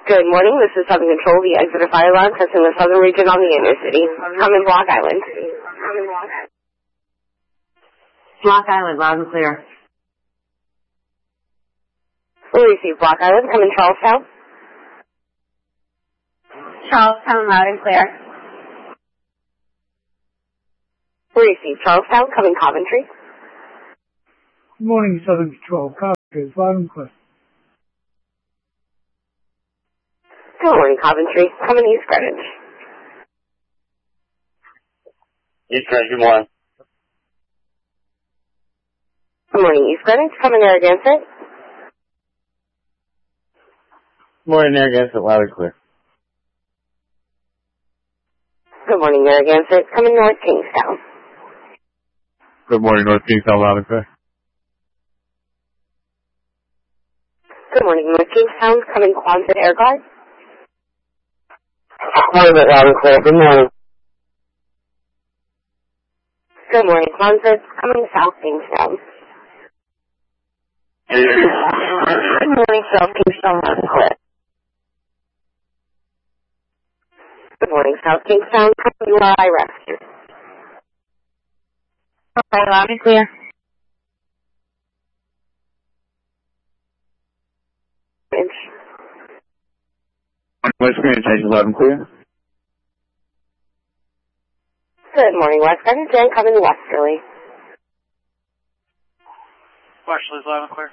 Good morning, this is Southern Control, the exit fire alarm testing the southern region on the inner city. I'm in Block Island. Block Island, loud and clear. We receive Block Island, come in Charlestown. Charlestown, loud and clear. We receive Charlestown, come in Coventry. Good morning, Southern Control. Coventry is loud and clear. Good morning, Coventry. Come in East Greenwich. East Greenwich, good morning. Good morning, East Greenwich. Come in Narragansett. Good morning, Narragansett, loud and clear. Good morning, Narragansett. Come in North Kingstown. Good morning, North Kingstown, loud and clear. Good morning, North Kingstown. Come in Quonset Air Guard. Quonset, loud and clear. Good morning. Good morning, Quonset. Come in South Kingstown. Good morning, South Kingstown, loud and clear. Good morning, South Kingstown. Come in URI Rescue. Okay, loud and clear. West Greenwich, loud and clear. Good morning, West Greenwich, and come in Westerly. Westerly's loud and clear.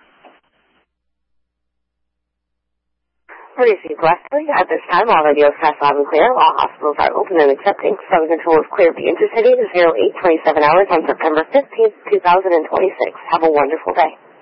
Receive Westerly. At this time, all radios test loud and clear. All hospitals are open and accepting. Southern Control is cleared the intercity to 0827 hours on September 15th, 2026. Have a wonderful day.